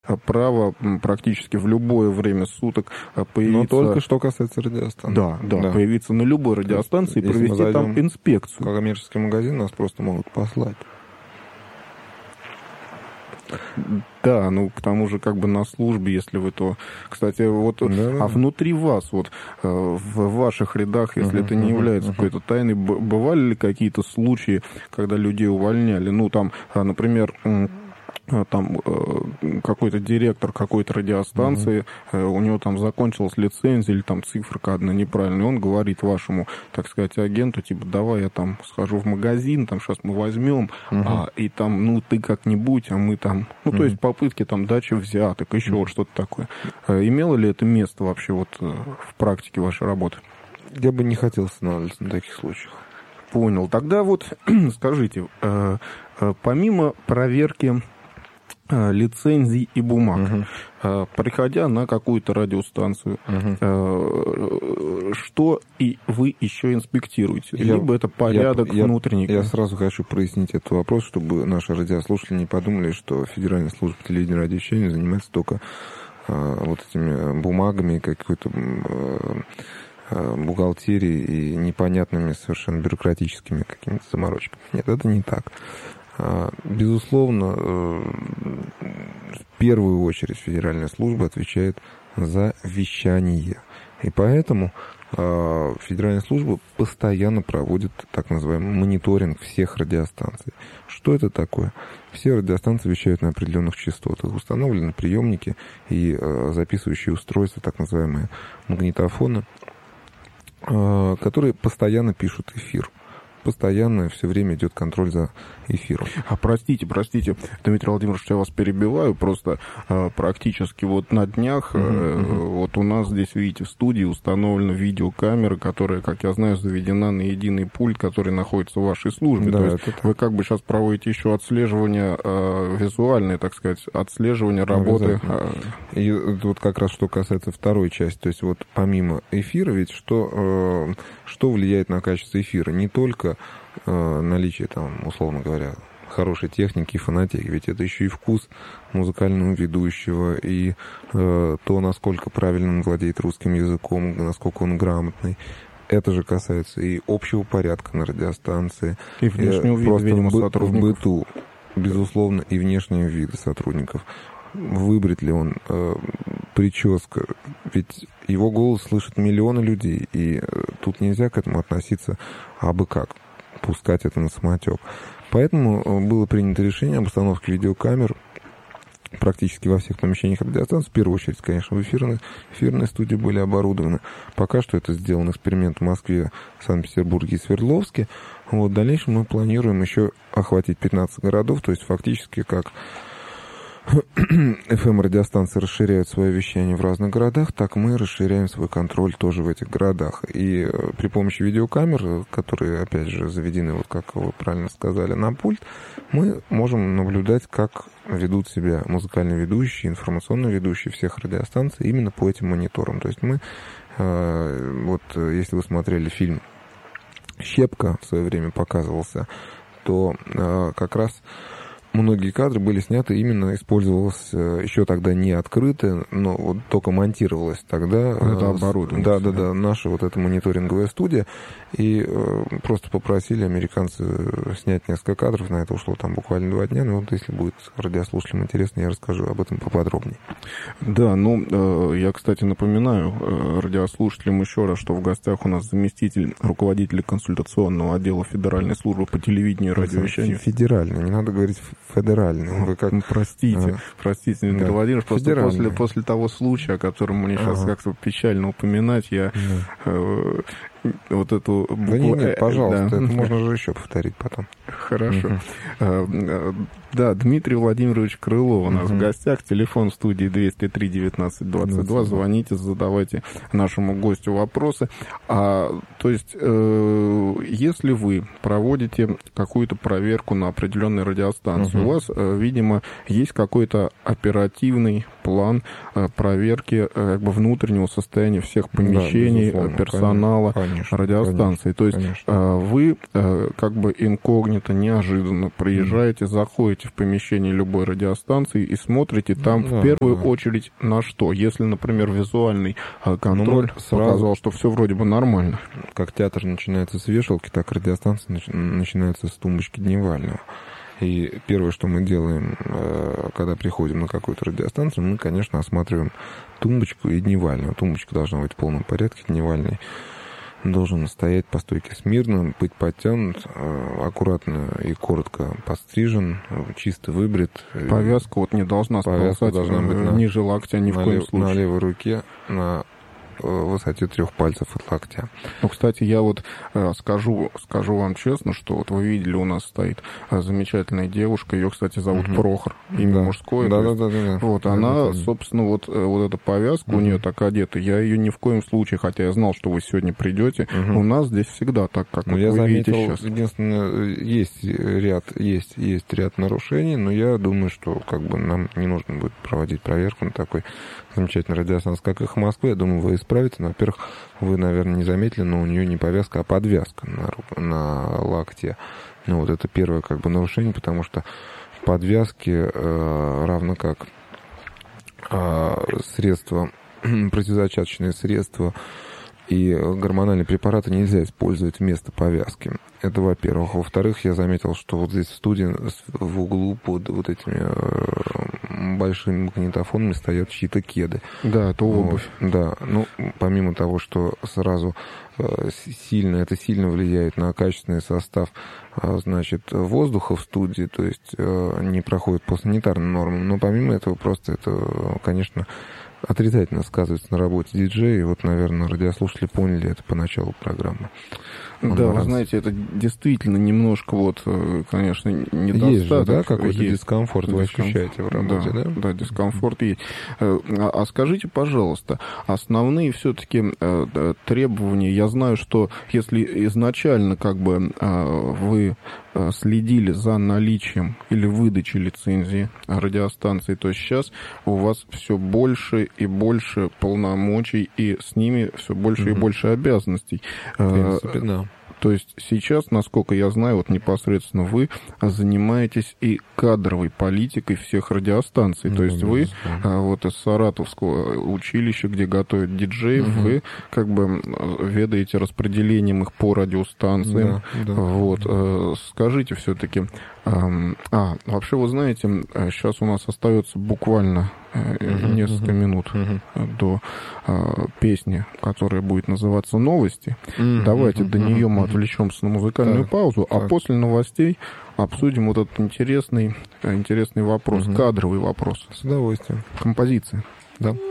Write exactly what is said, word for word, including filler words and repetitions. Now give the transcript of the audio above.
право практически в любое время суток появиться... Но только что касается радиостанции. Да, да, да, появиться на любой радиостанции и провести там инспекцию. Коммерческий магазин нас просто могут послать. Да, ну, к тому же, как бы на службе, если вы то... Кстати, вот, да, а внутри вас, вот, в ваших рядах, если uh-huh, это не является uh-huh. какой-то тайной, бывали ли какие-то случаи, когда людей увольняли? Ну, там, например... там какой-то директор какой-то радиостанции, uh-huh. у него там закончилась лицензия или там циферка одна неправильная, он говорит вашему, так сказать, агенту, типа, давай я там схожу в магазин, там сейчас мы возьмем, uh-huh. а, и там, ну, ты как-нибудь, а мы там, ну, uh-huh. то есть попытки там дачи взяток, еще uh-huh. вот что-то такое. Имело ли это место вообще вот в практике вашей работы? Я бы не хотел останавливаться на таких случаях. Понял. Тогда вот скажите, помимо проверки лицензий и бумаг, uh-huh. приходя на какую-то радиостанцию, uh-huh. что и вы еще инспектируете? Я, Либо это порядок я, внутренний? Я, я сразу хочу прояснить этот вопрос, чтобы наши радиослушатели не подумали, что Федеральная служба телевидения и радиовещания занимается только а, вот этими бумагами, какой-то а, бухгалтерией и непонятными совершенно бюрократическими какими-то заморочками. Нет, это не так. Безусловно, в первую очередь Федеральная служба отвечает за вещание. И поэтому Федеральная служба постоянно проводит так называемый мониторинг всех радиостанций. Что это такое? Все радиостанции вещают на определенных частотах. Установлены приемники и записывающие устройства, так называемые магнитофоны, которые постоянно пишут эфир. Постоянно все время идет контроль за эфиром. А простите, простите, Дмитрий Владимирович, я вас перебиваю, просто а, практически вот на днях, uh-huh, uh-huh. А, вот у нас здесь, видите, в студии установлена видеокамера, которая, как я знаю, заведена на единый пульт, который находится в вашей службе. Да, То есть это... вы как бы сейчас проводите еще отслеживание, а, визуальное, так сказать, отслеживание работы. А... И вот как раз что касается второй части, то есть вот помимо эфира, ведь что, э, что влияет на качество эфира? Не только наличие, там, условно говоря, хорошей техники и фонотеки, ведь это еще и вкус музыкального ведущего, и э, то, насколько правильно он владеет русским языком, насколько он грамотный. Это же касается и общего порядка на радиостанции, и внешнего вида, просто видимо, в, бы, сотрудников. В быту, безусловно, и внешнего вида сотрудников. Выбрит ли он э, прическа, ведь его голос слышат миллионы людей, и э, тут нельзя к этому относиться абы как, пускать это на самотек. Поэтому было принято решение об установке видеокамер практически во всех помещениях радиостанции. В первую очередь, конечно, в эфирной, эфирной студии были оборудованы. Пока что это сделан эксперимент в Москве, Санкт-Петербурге и Свердловске. Вот, в дальнейшем мы планируем еще охватить пятнадцать городов, то есть фактически как эф эм-радиостанции расширяют свое вещание в разных городах, так мы расширяем свой контроль тоже в этих городах. И при помощи видеокамер, которые, опять же, заведены, вот как вы правильно сказали, на пульт, мы можем наблюдать, как ведут себя музыкальные ведущие, информационные ведущие всех радиостанций именно по этим мониторам. То есть мы, вот если вы смотрели фильм «Щепка», в свое время показывался, то как раз многие кадры были сняты, именно использовалось еще тогда не открытое, но вот только монтировалось тогда. Это оборудование. Да, да, да, наша вот эта мониторинговая студия. И э, просто попросили американцы снять несколько кадров, на это ушло там буквально два дня. Но вот если будет радиослушателям интересно, я расскажу об этом поподробнее. Да, ну, э, я, кстати, напоминаю э, радиослушателям еще раз, что в гостях у нас заместитель руководителя консультационного отдела Федеральной службы по телевидению и радиовещанию. Федеральный, не надо говорить федеральный. Вы как... Простите, а, простите, Дмитрий да. Владимирович, просто после, после того случая, о котором мне сейчас ага. как-то печально упоминать, я да. э, вот эту букву... Да нет, нет, пожалуйста, да. это можно же еще повторить потом. Хорошо. Угу. А, да, Дмитрий Владимирович Крылов у нас угу. в гостях, телефон в студии двести три девятнадцать двадцать два, звоните, задавайте нашему гостю вопросы. А, то есть, э, если вы проводите какую-то проверку на определенной радиостанции, угу. у вас, э, видимо, есть какой-то оперативный план проверки как бы внутреннего состояния всех помещений, да, персонала, конечно, радиостанции. Конечно, То есть конечно. Вы как бы инкогнито, неожиданно приезжаете, mm. заходите в помещение любой радиостанции и смотрите там да, в первую да. очередь на что. Если, например, визуальный контроль ну, показал, что все вроде бы нормально. Как театр начинается с вешалки, так радиостанция начинается с тумбочки Дневального. И первое, что мы делаем, когда приходим на какую-то радиостанцию, мы, конечно, осматриваем тумбочку и Дневального. Тумбочка должна быть в полном порядке, Дневальный должен стоять по стойке смирно, быть подтянут, аккуратно и коротко подстрижен, чисто выбрит. Повязка вот не должна сползать должна быть на, ниже локтя ни в коем лев, случае. На левой руке, на высоте трех пальцев от локтя. Ну, кстати, я вот э, скажу, скажу вам честно, что вот вы видели, у нас стоит э, замечательная девушка, ее, кстати, зовут угу. Прохор, имя да. мужское. Да, да, да, да, да. Вот, да, она, да, собственно, вот, э, вот эта повязка угу. у нее так одета, я ее ни в коем случае, хотя я знал, что вы сегодня придете, угу. у нас здесь всегда так, как ну, вот я вы заметил, видите сейчас. Единственное, есть ряд, есть, есть ряд нарушений, но я думаю, что как бы нам не нужно будет проводить проверку на такой замечательной радиостанции, как их в Москве. Я думаю, вы исправите. Во-первых, вы, наверное, не заметили, но у нее не повязка, а подвязка на, на локте. Ну, вот это первое как бы нарушение, потому что подвязки, э, равно как э, средства, противозачаточные средства и гормональные препараты нельзя использовать вместо повязки. Это, во-первых. Во-вторых, я заметил, что вот здесь в студии в углу под вот этими большими магнитофонами стоят чьи-то кеды. Да, это обувь. Вот, да, ну, помимо того, что сразу сильно, это сильно влияет на качественный состав, значит, воздуха в студии, то есть не проходит по санитарным нормам, но помимо этого просто это, конечно, отрицательно сказывается на работе диджея, и вот, наверное, радиослушатели поняли это по началу программы. Он да, вы раз... знаете, это действительно немножко вот, конечно, недостаток. Есть же, да, какой-то есть. Дискомфорт вы Дискомфорт. ощущаете в работе, да? Да, да, дискомфорт есть. А, а скажите, пожалуйста, основные все-таки требования, я знаю, что если изначально как бы вы следили за наличием или выдачей лицензии радиостанции, то сейчас у вас все больше и больше полномочий, и с ними все больше mm-hmm. и больше обязанностей. В принципе, да. То есть сейчас, насколько я знаю, вот непосредственно вы занимаетесь и кадровой политикой всех радиостанций. Mm-hmm. То есть вы mm-hmm. вот из Саратовского училища, где готовят диджеев, mm-hmm. вы как бы ведаете распределением их по радиостанциям. Да, да. Вот. Скажите все-таки, а, вообще, вы знаете, сейчас у нас остается буквально uh-huh, несколько uh-huh, минут uh-huh. до а, песни, которая будет называться «Новости». Uh-huh, Давайте uh-huh, до нее uh-huh. мы отвлечемся на музыкальную uh-huh. паузу, uh-huh. а после новостей обсудим вот этот интересный, интересный вопрос, uh-huh. кадровый вопрос. С удовольствием. Композиция. Да.